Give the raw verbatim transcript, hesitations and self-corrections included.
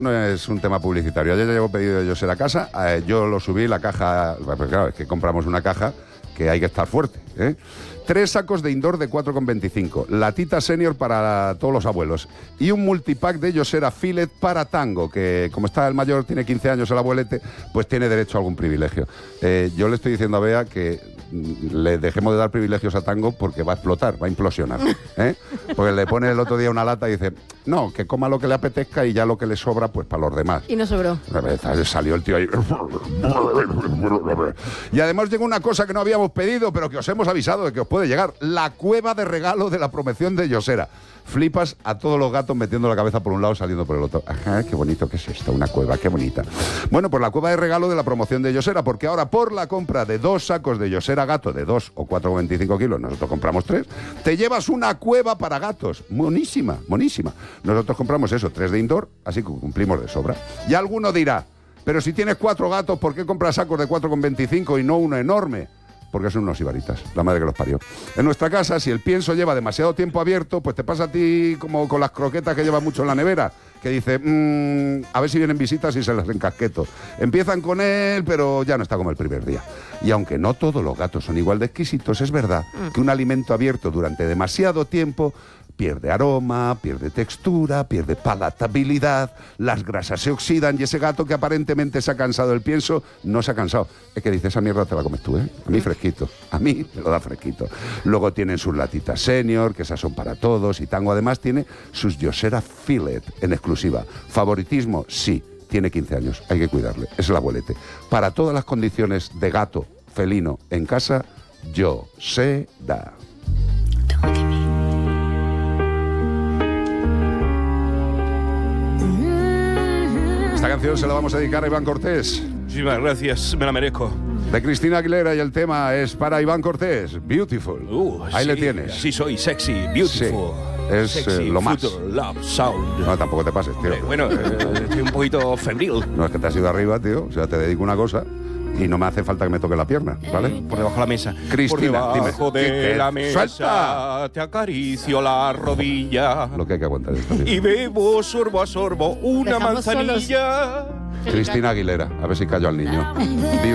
No es un tema publicitario. Ayer ya llevo pedido de Yosera a casa, eh, yo lo subí, la caja, pues claro, es que compramos una caja que hay que estar fuerte, ¿eh? Tres sacos de indoor de cuatro con veinticinco, latita senior para todos los abuelos y un multipack de Yosera Filet para Tango, que como está el mayor, tiene quince años el abuelete, pues tiene derecho a algún privilegio. Eh, yo le estoy diciendo a Bea que le dejemos de dar privilegios a Tango porque va a explotar, va a implosionar, ¿eh? Porque le pone el otro día una lata y dice, no, que coma lo que le apetezca y ya lo que le sobra, pues para los demás. Y no sobró. Salió el tío ahí. Y además llegó una cosa que no habíamos pedido, pero que os hemos avisado de que os puede llegar. La cueva de regalo de la promoción de Yosera. Flipas a todos los gatos metiendo la cabeza por un lado, saliendo por el otro. Ajá, qué bonito que es esto, una cueva, qué bonita. Bueno, pues la cueva de regalo de la promoción de Yosera, porque ahora por la compra de dos sacos de Yosera gato de dos o cuatro con veinticinco kilos, nosotros compramos tres, te llevas una cueva para gatos. Monísima, monísima. Nosotros compramos eso, tres de indoor, así que cumplimos de sobra. Y alguno dirá, pero si tienes cuatro gatos, ¿por qué compras sacos de cuatro con veinticinco y no uno enorme? Porque son unos ibaritas, la madre que los parió. En nuestra casa, si el pienso lleva demasiado tiempo abierto, pues te pasa a ti como con las croquetas que llevas mucho en la nevera, que dice, mmm, a ver si vienen visitas y se las encasqueto. Empiezan con él, pero ya no está como el primer día. Y aunque no todos los gatos son igual de exquisitos, es verdad que un alimento abierto durante demasiado tiempo pierde aroma, pierde textura, pierde palatabilidad, las grasas se oxidan y ese gato que aparentemente se ha cansado del pienso, no se ha cansado. Es que dice, esa mierda te la comes tú, ¿eh? A mí fresquito, a mí me lo da fresquito. Luego tienen sus latitas senior, que esas son para todos, y Tango además tiene sus Yosera Filet en exclusiva. ¿Favoritismo? Sí, tiene quince años, hay que cuidarle, es el abuelete. Para todas las condiciones de gato felino en casa, Yosera. Esta canción se la vamos a dedicar a Iván Cortés. Muchísimas gracias, me la merezco. De Cristina Aguilera, y el tema es para Iván Cortés, Beautiful. Uh, Ahí sí, le tienes. Sí, soy sexy, beautiful. Sí, es sexy, eh, lo más. future, love, sound. No, tampoco te pases, tío. Eh, bueno, eh, estoy un poquito febril. No es que te has ido arriba, tío. O sea, te dedico una cosa y no me hace falta que me toque la pierna, ¿vale? Por debajo de la mesa. Cristina, Por debajo dime. de ¿Qué? la mesa. ¡Suelta! Te acaricio la rodilla. Lo que hay que aguantar esto, tío. Y bebo sorbo a sorbo una Dejamos manzanilla. Cristina Aguilera, a ver si callo al niño.